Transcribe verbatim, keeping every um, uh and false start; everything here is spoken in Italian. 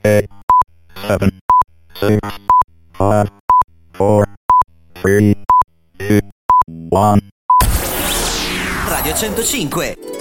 eight, seven, six, five, four, three, two, one. Radio centocinque.